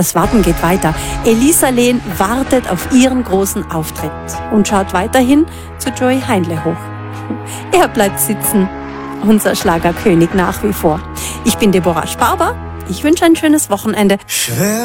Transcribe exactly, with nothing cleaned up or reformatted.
Das Warten geht weiter. Elisa Lehn wartet auf ihren großen Auftritt und schaut weiterhin zu Joey Heinle hoch. Er bleibt sitzen, unser Schlagerkönig nach wie vor. Ich bin Deborah Sparber. Ich wünsche ein schönes Wochenende. Schwer